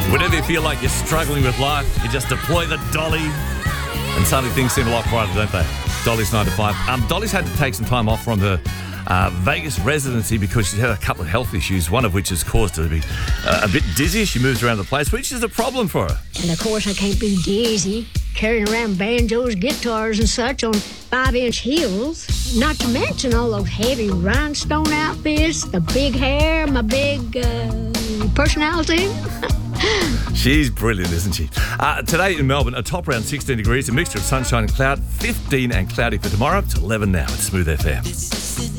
Whenever you feel like you're struggling with life, you just deploy the dolly and suddenly things seem a lot brighter, don't they? Dolly's 9 to 5. Dolly's had to take some time off from her Vegas residency because she's had a couple of health issues, one of which has caused her to be a bit dizzy. She moves around the place, which is a problem for her. And of course I can't be dizzy carrying around banjos, guitars and such on 5-inch heels. Not to mention all those heavy rhinestone outfits, the big hair, my big personality. She's brilliant, isn't she? Today in Melbourne, a top around 16 degrees, a mixture of sunshine and cloud, 15 and cloudy for tomorrow. It's 11 now at Smooth FM.